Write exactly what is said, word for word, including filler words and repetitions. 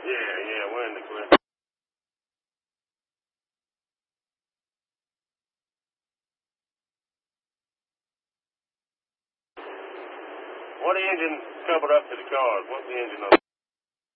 Yeah, yeah, we're in the clear. What engine covered up to the cars? What's the engine on?